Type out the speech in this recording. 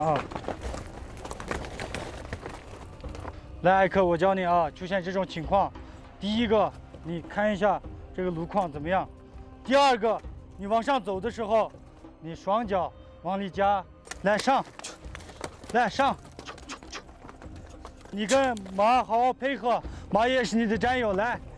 啊，来，艾克，我教你啊，出现这种情况，第一个，你看一下这个路况怎么样；第二个，你往上走的时候，你双脚往里夹，来上，来上，你跟马好好配合，马也是你的战友，来。